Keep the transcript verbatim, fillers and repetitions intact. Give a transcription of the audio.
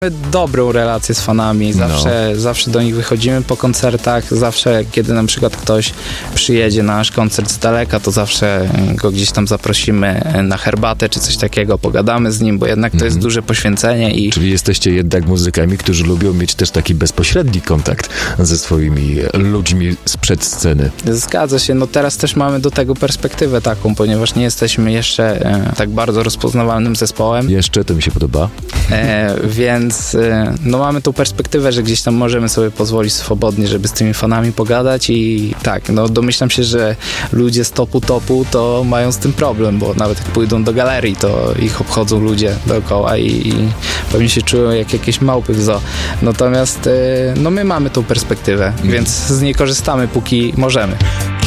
Dobrą relację z fanami, zawsze, no. zawsze do nich wychodzimy po koncertach, zawsze kiedy na przykład ktoś przyjedzie na nasz koncert z daleka, to zawsze go gdzieś tam zaprosimy na herbatę czy coś takiego, pogadamy z nim, bo jednak to mhm. jest duże poświęcenie. I Czyli jesteście jednak muzykami, którzy lubią mieć też taki bezpośredni kontakt ze swoimi ludźmi sprzed sceny. Zgadza się, no teraz też mamy do tego perspektywę taką, ponieważ nie jesteśmy jeszcze e, tak bardzo rozpoznawalnym zespołem. Jeszcze, to mi się podoba. E, więc no mamy tą perspektywę, że gdzieś tam możemy sobie pozwolić swobodnie, żeby z tymi fanami pogadać i tak, no domyślam się, że ludzie z topu topu to mają z tym problem, bo nawet jak pójdą do galerii, to ich obchodzą ludzie dookoła i, i pewnie się czują jak jakieś małpy w zoo. Natomiast no my mamy tą perspektywę, mm. więc z niej korzystamy, póki możemy.